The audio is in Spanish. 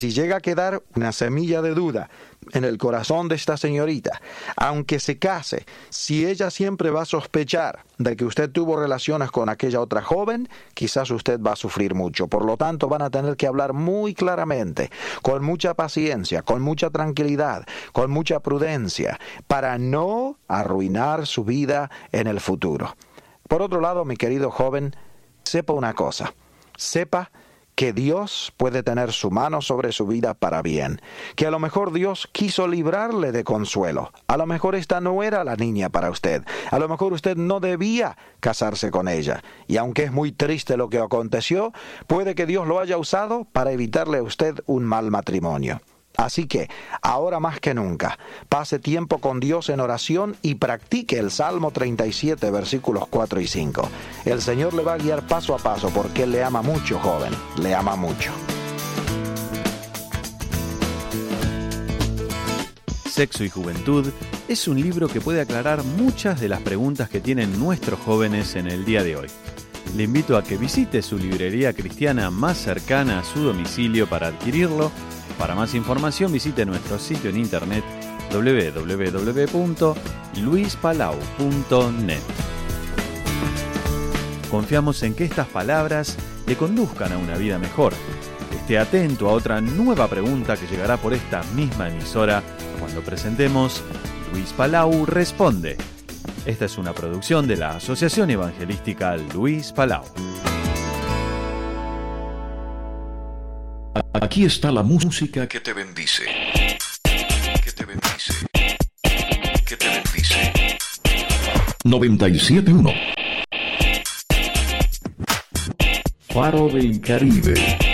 Si llega a quedar una semilla de duda en el corazón de esta señorita, aunque se case, si ella siempre va a sospechar de que usted tuvo relaciones con aquella otra joven, quizás usted va a sufrir mucho. Por lo tanto, van a tener que hablar muy claramente, con mucha paciencia, con mucha tranquilidad, con mucha prudencia, para no arruinar su vida en el futuro. Por otro lado, mi querido joven, sepa una cosa, sepa que Dios puede tener su mano sobre su vida para bien, que a lo mejor Dios quiso librarle de consuelo, a lo mejor esta no era la niña para usted, a lo mejor usted no debía casarse con ella, y aunque es muy triste lo que aconteció, puede que Dios lo haya usado para evitarle a usted un mal matrimonio. Así que, ahora más que nunca, pase tiempo con Dios en oración y practique el Salmo 37, versículos 4 y 5. El Señor le va a guiar paso a paso porque Él le ama mucho, joven, le ama mucho. Sexo y Juventud es un libro que puede aclarar muchas de las preguntas que tienen nuestros jóvenes en el día de hoy. Le invito a que visite su librería cristiana más cercana a su domicilio para adquirirlo. Para más información visite nuestro sitio en internet www.luispalau.net. Confiamos en que estas palabras le conduzcan a una vida mejor. Esté atento a otra nueva pregunta que llegará por esta misma emisora cuando presentemos Luis Palau Responde. Esta es una producción de la Asociación Evangelística Luis Palau. Aquí está la música que te bendice. Que te bendice. Que te bendice. 97.1 Faro del Caribe.